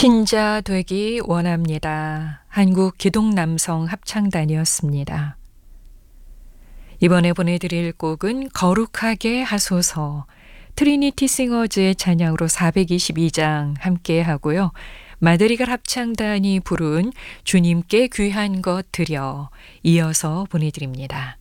신자 되기 원합니다. 한국 기독남성 합창단이었습니다. 이번에 보내드릴 곡은 거룩하게 하소서, 트리니티 싱어즈의 찬양으로 422장 함께 하고요. 마드리갈 합창단이 부른 주님께 귀한 것 드려 이어서 보내드립니다.